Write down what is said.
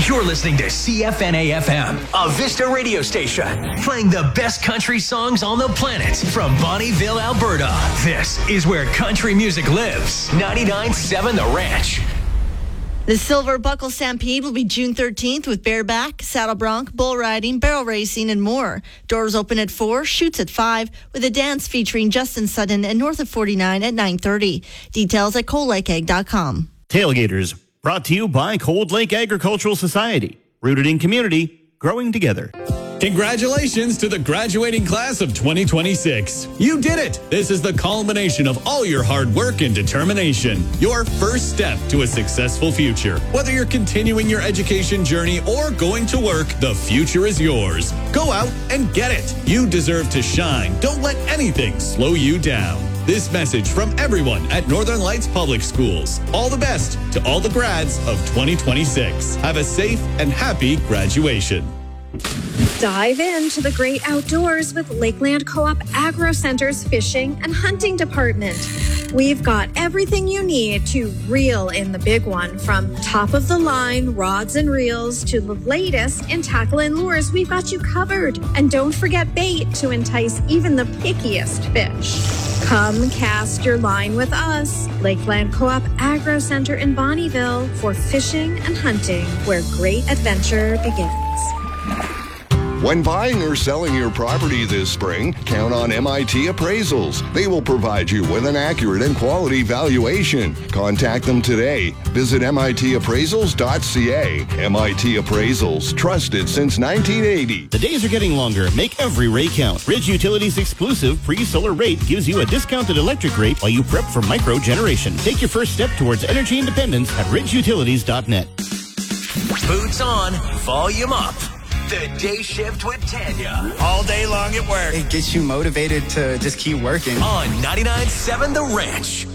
You're listening to CFNA-FM, a Vista radio station, playing the best country songs on the planet from Bonnyville, Alberta. This is where country music lives. 99.7 The Ranch. The Silver Buckle Stampede will be June 13th with bareback, saddle bronc, bull riding, barrel racing, and more. Doors open at 4, shoots at 5, with a dance featuring Justin Sutton and North of 49 at 9:30. Details at coldlakeegg.com. Tailgaters, brought to you by Cold Lake Agricultural Society. Rooted in community, growing together. Congratulations to the graduating class of 2026. You did it. This is the culmination of all your hard work and determination. Your first step to a successful future. Whether you're continuing your education journey or going to work, the future is yours. Go out and get it. You deserve to shine. Don't let anything slow you down. This message from everyone at Northern Lights Public Schools. All the best to all the grads of 2026. Have a safe and happy graduation. Dive into the great outdoors with Lakeland Co-op Agro Center's fishing and hunting department. We've got everything you need to reel in the big one, from top-of-the-line rods and reels to the latest in tackle and lures. We've got you covered. And don't forget bait to entice even the pickiest fish. Come cast your line with us. Lakeland Co-op Agro Center in Bonnyville for fishing and hunting, where great adventure begins. When buying or selling your property this spring, count on MIT Appraisals. They will provide you with an accurate and quality valuation. Contact them today. Visit mitappraisals.ca. MIT Appraisals, trusted since 1980. The days are getting longer. Make every rate count. Ridge Utilities' exclusive pre-solar rate gives you a discounted electric rate while you prep for micro generation. Take your first step towards energy independence at ridgeutilities.net. Boots on, volume up. The Day Shift with Tanya. All day long at work. It gets you motivated to just keep working. On 99.7 The Ranch.